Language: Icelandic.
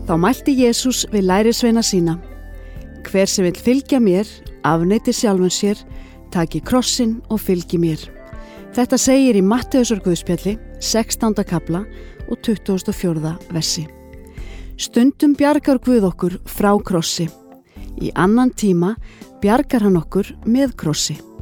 Þá mælti Jesús við lærisveina sína: Hver sem vill fylgja mér, afneiti sjálfum sér, taki krossinn og fylgi mér. Þetta segir í Matteusar guðspjalli, 16. kafla og 24. versi. Stundum bjargar Guð okkur frá krossi. Í annan tíma bjargar hann okkur með krossi.